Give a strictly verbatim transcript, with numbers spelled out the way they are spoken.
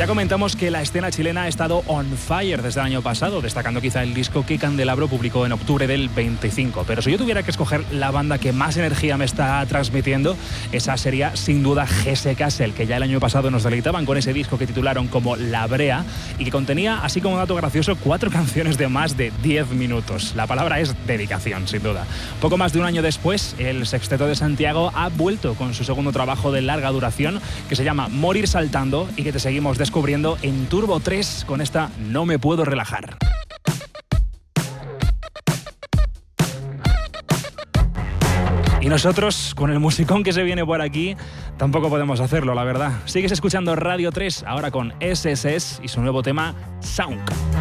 Ya comentamos que la escena chilena ha estado on fire desde el año pasado, destacando quizá el disco que Candelabro publicó en octubre del veinticinco. Pero si yo tuviera que escoger la banda que más energía me está transmitiendo, esa sería sin duda G S Castle, que ya el año pasado nos deleitaban con ese disco que titularon como La Brea y que contenía, así como dato gracioso, cuatro canciones de más de diez minutos. La palabra es dedicación, sin duda. Poco más de un año después, el Sexteto de Santiago ha vuelto con su segundo trabajo de larga duración, que se llama Morir Saltando, y que te seguimos descubriendo en Turbo tres con esta No me puedo relajar. Y nosotros, con el musicón que se viene por aquí, tampoco podemos hacerlo, la verdad. Sigues escuchando Radio tres, ahora con S S S y su nuevo tema, Sound.